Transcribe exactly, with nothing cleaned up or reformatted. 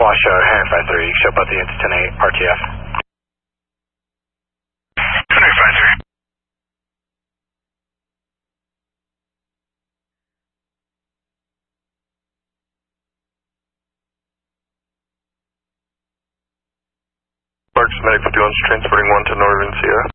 Squash show, Harrier five three, show both the units ten eight, R T F. ten eight five three. Mark Medic fifty-one is transporting one to Northern Sierra.